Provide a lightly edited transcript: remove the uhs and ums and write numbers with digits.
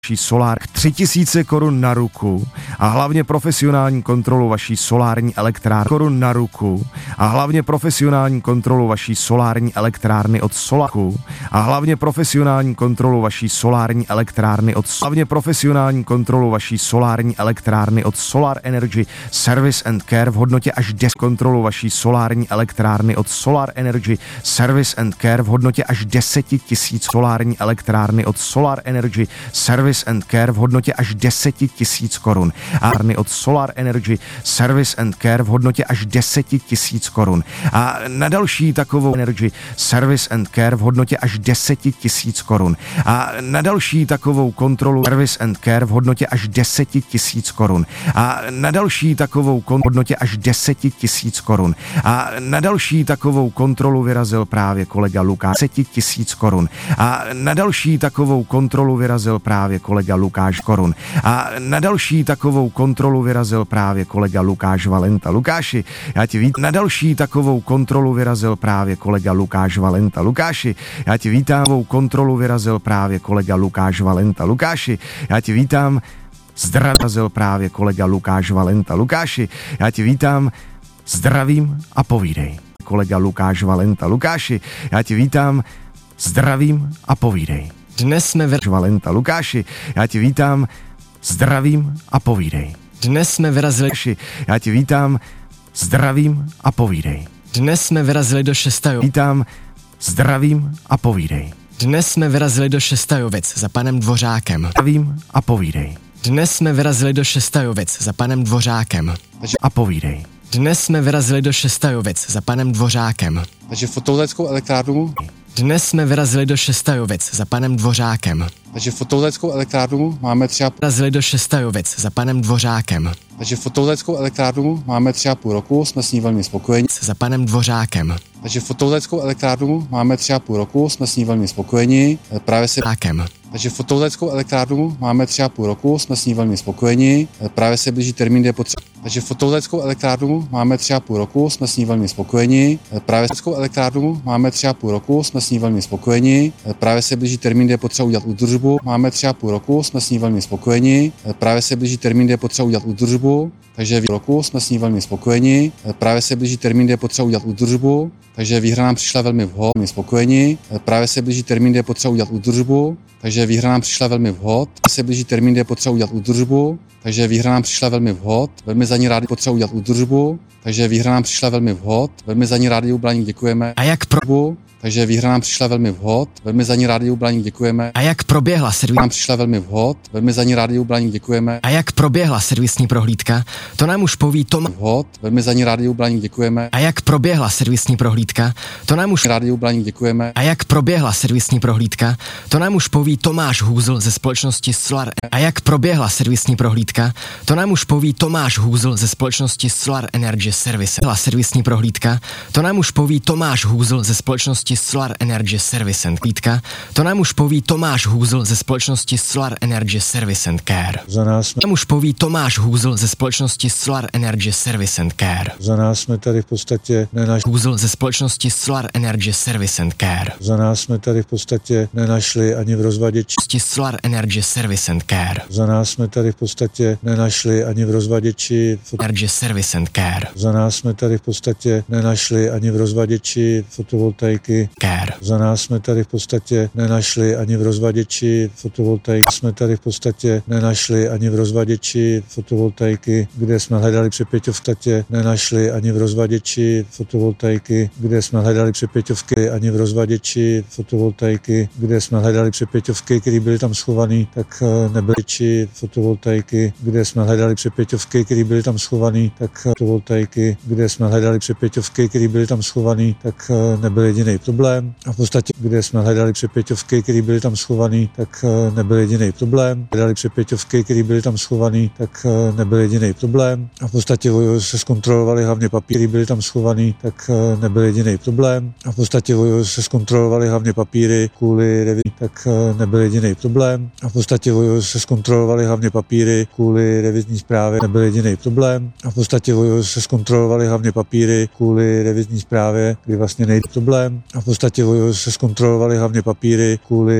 solár 3000 korun na ruku a hlavně profesionální kontrolu vaší solární elektrárny korun na ruku a hlavně profesionální kontrolu vaší solární elektrárny od Solaku a hlavně profesionální kontrolu vaší solární elektrárny od hlavně profesionální kontrolu vaší solární elektrárny od Solar Energy Service and Care v hodnotě až 10 kontrolu vaší solární elektrárny od Solar Energy Service and Care v hodnotě až 10 000 solární elektrárny od Solar Energy Service and Care v hodnotě až 10 000 korun a od Solar Energy Service and Care v hodnotě až 10 000 korun a na další takovou Energy Service and Care v hodnotě až 10 000 korun a na další takovou kontrolu Service and Care v hodnotě až 10 000 korun a na další takovou hodnotě až 10 000 korun a na další takovou kontrolu vyrazil právě kolega Lukáš 10 000 korun a na další takovou kontrolu vyrazil právě kolega Lukáš korun a na další takovou kontrolu vyrazil právě kolega Lukáš Valenta. Lukáši, já ti vítám. Na další takovou kontrolu vyrazil právě kolega Lukáš Valenta. Lukáši, já ti vítám. Kontrolu vyrazil právě kolega Lukáš Valenta. Lukáši, já ti vítám. Zdravil právě kolega Lukáš Valenta. Lukáši, já ti vítám. Zdravím a povídej. Kolega Lukáš Valenta. Lukáši, já ti vítám. Zdravím a povídej. Dnes jsme Valenta. Lukáši, já ti vítám. Zdravím a povídej. Dnes jsme vyrazili. Já ti vítám. Zdravím a povídej. Dnes jsme vyrazili do Šestajovic. Vítám. Zdravím a povídej. Dnes jsme vyrazili do Šestajovic za panem Dvořákem. Zdravím a povídej. Dnes jsme vyrazili do Šestajovic za panem Dvořákem. A povídej. Dnes jsme vyrazili do Šestajovic za panem Dvořákem. Takže fotovoltaickou elektrárnu. Dnes jsme vyrazili do Šestajovic za panem Dvořákem. Takže fotovoltaickou elektrárnu máme 3,5. Vyrazili do Šestajovic za panem Dvořákem. Takže fotovoltaickou elektrárnu máme 3,5 roku, jsme s ní velmi spokojeni. Za panem Dvořákem. Takže fotovoltaickou elektrárnu máme 3,5 roku, jsme s ní velmi spokojeni. Právě se Takže fotovoltaickou elektrárnu máme 3,5 roku, jsme s ní velmi spokojeni. Právě se blíží termín, kde je potřeba. Takže fotovoltaickou elektrárnu máme 3,5 roku, jsme s ní velmi spokojeni. Právě elektrárnu máme 3,5 roku, jsme s ní velmi spokojeni. Právě se blíží termín, kde je potřeba udělat údržbu. Máme 3,5 roku, jsme s ní velmi spokojeni. Právě se blíží termín, kde je potřeba udělat údržbu. Takže v roku jsme s ní velmi spokojeni. Právě se blíží termín, kde je potřeba udělat údržbu. Takže výhra nám přišla velmi vhod, my spokojeni. Právě se blíží termín, kde je potřeba udělat údržbu. Takže výhra nám přišla velmi vhod. Se blíží termín, kde je potřeba udělat údržbu. Takže výhra nám přišla velmi vhod. Velmi za ní rádi potřeba udělat údržbu. Takže výhra nám přišla velmi vhod. Velmi za ní rádi Blaník děkujeme. A jak pro... Takže výhra nám přišla velmi vhod. Velmi za ní rádi Blaník děkujeme. A jak proběhla nám přišla velmi vhod. Velmi za ní rádi Blaník děkujeme. A jak proběhla servisní prohlídka? To nám už poví vhod. Velmi za ní rádi Blaník děkujeme. A jak proběhla servisní prohlídka? To nám už rádi Blaník děkujeme. A jak proběhla servisní prohlídka? To nám už poví Tomáš Hůzl ze společnosti Solar. A jak proběhla servisní prohlídka? To nám už poví Tomáš Hůzl ze společnosti Solar Energy Service. Servisní prohlídka? To nám už poví Tomáš Hůzl ze společnosti Solar Energy Service and Care. To nám už poví Tomáš Hůzl ze společnosti Solar Energy Service and Care. Za nás nám už poví Tomáš Hůzl ze společnosti Solar Energy Service and Care. Za nás jsme tady v podstatě nenašli Hůzl ze společnosti Solar Energy Service and Care. Za nás jsme tady v podstatě nenašli ani v rozvaděči Solar Energy Service and Care. Za nás jsme tady v podstatě nenašli ani v rozvaděči Energy Service and Care. Za nás jsme tady v podstatě nenašli ani v rozvaděči fotovoltaiky Care. Za nás jsme tady v podstatě nenašli ani v rozvaděči fotovoltaiky. Jsme tady v podstatě nenašli ani v rozvaděči fotovoltaiky, kde jsme hledali přepěťovky, nenašli ani v rozvaděči fotovoltaiky, kde jsme hledali přepěťovky, ani v rozvaděči fotovoltaiky, kde jsme hledali přepěťovky, které byly tam schované, tak nebyly či fotovoltaiky, kde jsme hledali přepěťovky, které byly tam schované, tak fotovoltaiky, kde jsme hledali přepěťovky, které byly tam schované, tak nebyl jediný problém. A v podstatě, kde jsme hledali přepěťovky, které byly tam schované, tak nebyl jediný problém. Hledali přepěťovky, které byly tam schované, tak nebyl jediný problém. A v podstatě se zkontrolovali hlavně papíry, které byly tam schované, tak nebyl jediný problém. A v podstatě se zkontrolovali hlavně papíry kvůli revizi, tak nebyl jediný problém. A v podstatě se zkontrolovali hlavně papíry kvůli revizní zprávě, nebyl jediný problém. A v podstatě se zkontrolovali hlavně papíry kvůli revizní zprávě, kdy vlastně nejde problém. A v podstatě se zkontrolovali hlavně papíry kvůli